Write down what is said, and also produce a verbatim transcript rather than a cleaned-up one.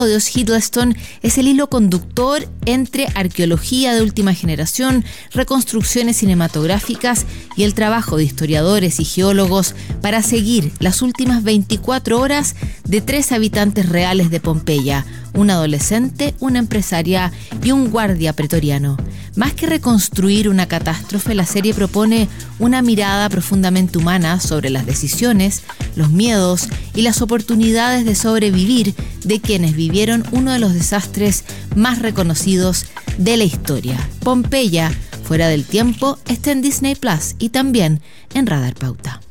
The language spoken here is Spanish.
Estudios Hiddleston es el hilo conductor entre arqueología de última generación, reconstrucciones cinematográficas y el trabajo de historiadores y geólogos para seguir las últimas veinticuatro horas de tres habitantes reales de Pompeya, un adolescente, una empresaria y un guardia pretoriano. Más que reconstruir una catástrofe, la serie propone una mirada profundamente humana sobre las decisiones, los miedos y las oportunidades de sobrevivir de quienes vivieron uno de los desastres más reconocidos de la historia. Pompeya, fuera del tiempo, está en Disney Plus y también en Radar Pauta.